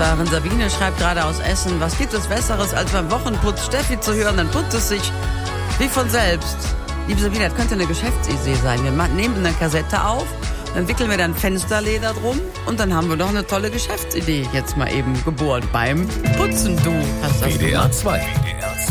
Putzfahrerin Sabine schreibt gerade aus Essen, was gibt es Besseres, als beim Wochenputz Steffi zu hören, dann putzt es sich wie von selbst. Liebe Sabine, das könnte eine Geschäftsidee sein. Wir nehmen eine Kassette auf, dann wickeln wir dann Fensterleder drum und dann haben wir doch eine tolle Geschäftsidee jetzt mal eben geboren beim Putzen. Du hast das WDR 2.